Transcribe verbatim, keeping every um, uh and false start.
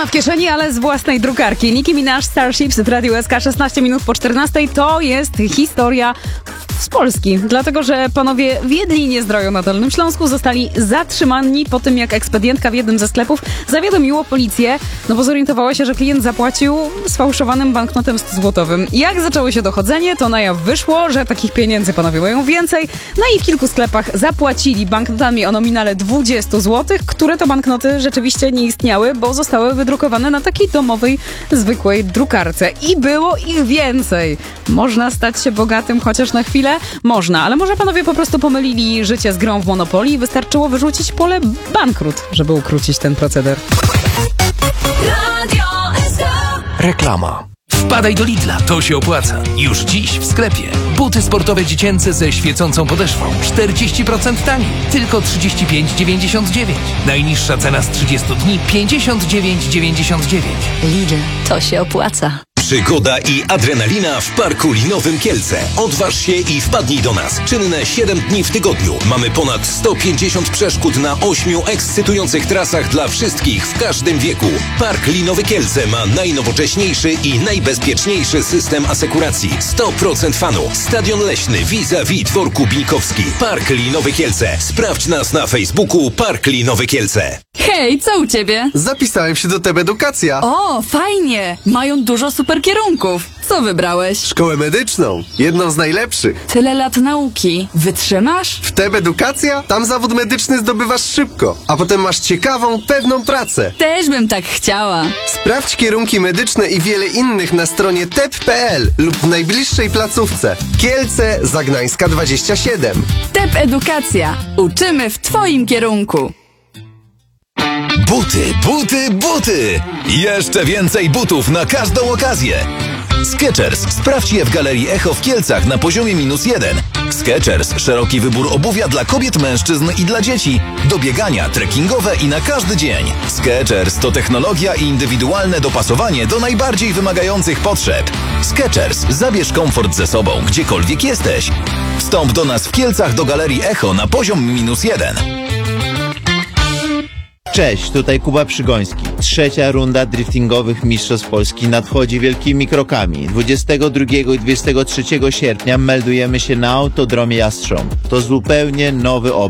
iPhone'a w kieszeni, ale z własnej drukarki. Nicki Minaj, Starships w Radiu S K, szesnaście minut po czternastej. To jest historia z Polski, dlatego że panowie w Jedlinie Zdroju na Dolnym Śląsku zostali zatrzymani po tym, jak ekspedientka w jednym ze sklepów zawiadomiło policję, no bo zorientowała się, że klient zapłacił sfałszowanym banknotem sto złotowym. Jak zaczęło się dochodzenie, to na jaw wyszło, że takich pieniędzy panowie mają więcej, no i w kilku sklepach zapłacili banknotami o nominale dwadzieścia złotych, które to banknoty rzeczywiście nie istniały, bo zostały wydrukowane na takiej domowej, zwykłej drukarce. I było ich więcej. Można stać się bogatym chociaż na chwilę? Można, ale może panowie po prostu pomylili życie z grą w Monopoly i wystarczyło wyrzucić pole bankrut, żeby ukrócić ten proceder. Reklama. Wpadaj do Lidla, to się opłaca. Już dziś w sklepie. Buty sportowe dziecięce ze świecącą podeszwą. czterdzieści procent taniej. Tylko trzydzieści pięć dziewięćdziesiąt dziewięć. Najniższa cena z trzydziestu dni pięćdziesiąt dziewięć dziewięćdziesiąt dziewięć. Lidl, to się opłaca. Przygoda i adrenalina w Parku Linowym Kielce. Odważ się i wpadnij do nas. Czynne siedem dni w tygodniu. Mamy ponad sto pięćdziesiąt przeszkód na ośmiu ekscytujących trasach dla wszystkich w każdym wieku. Park Linowy Kielce ma najnowocześniejszy i najbezpieczniejszy system asekuracji. sto procent fanu. Stadion leśny vis-a-vis Dworku Binkowski. Park Linowy Kielce. Sprawdź nas na Facebooku Park Linowy Kielce. Hej, co u ciebie? Zapisałem się do T B Edukacja. O, fajnie! Mają dużo super kierunków. Co wybrałeś? Szkołę medyczną. Jedną z najlepszych. Tyle lat nauki. Wytrzymasz? W T B Edukacja? Tam zawód medyczny zdobywasz szybko, a potem masz ciekawą, pewną pracę. Też bym tak chciała. Sprawdź kierunki medyczne i wiele innych na stronie tep kropka pe el lub w najbliższej placówce. Kielce, Zagnańska dwadzieścia siedem. T E P Edukacja. Uczymy w twoim kierunku. Buty, buty, buty! Jeszcze więcej butów na każdą okazję! Skechers. Sprawdź je w Galerii Echo w Kielcach na poziomie minus jeden. Skechers. Szeroki wybór obuwia dla kobiet, mężczyzn i dla dzieci. Do biegania, trekkingowe i na każdy dzień. Skechers to technologia i indywidualne dopasowanie do najbardziej wymagających potrzeb. Skechers. Zabierz komfort ze sobą, gdziekolwiek jesteś. Wstąp do nas w Kielcach do Galerii Echo na poziom minus jeden. Cześć, tutaj Kuba Przygoński. Trzecia runda driftingowych Mistrzostw Polski nadchodzi wielkimi krokami. dwudziestego drugiego i dwudziestego trzeciego sierpnia meldujemy się na Autodromie Jastrząb. To zupełnie nowy obraz.